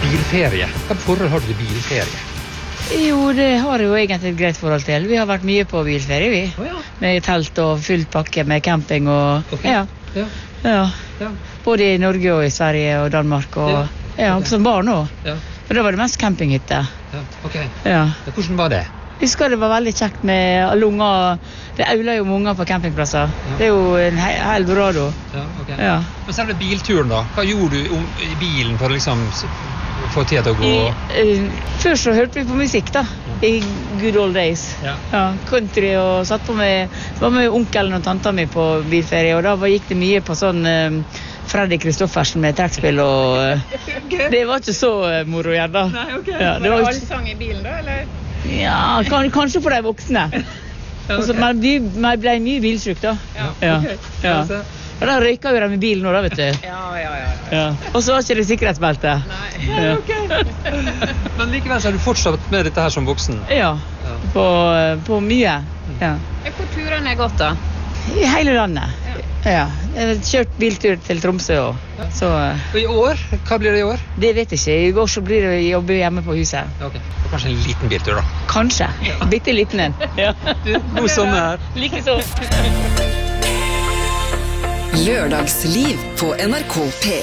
bilferie. Hva forhold har du til bilferie? Jo, det har jeg jo egentlig et greit forhold til. Vi har vært mye på bilferie, vi. Med telt og fullt pakke med camping og... Okay. Ja. Både i Norge og i Sverige og Danmark og... som barn også. For da var det mest campinghytte. Hvordan var det? Jeg husker det var veldig kjekt med unger. Det auler jo unger på campingplasser. Det er jo en hel dorado. Men selve bilturen da, hva gjorde du i bilen for å liksom få tid til å gå? Før så hørte vi på musikk da, i good old days. Country og satt på var med onkelen og tanta mi på bilferie, og da gikk det mye på sånn Freddy Kristoffersen med trekkspill, og det var ikke så moro igjen da. Nei, ok. Det var alle sang i bilen da, eller? Ja, kanskje for de voksne. Men vi ble mye bilsyk da. Og da røyka vi dem i bilen nå da, vet du. Og så var ikke det sikkerhetsbelte. Nei, ok. Men likevel så har du fortsatt med dette her som voksen? Ja, på mye. Hvor turene er gått da? I hele landet. Jeg har kjørt biltur til Tromsø også. Og i år? Hva blir det i år? Det vet jeg ikke. I år så blir det å jobbe hjemme på huset. Og kanskje en liten biltur da? Kanskje. Bitte liten en. God sommer. Like så. Lørdagsliv på NRK P1.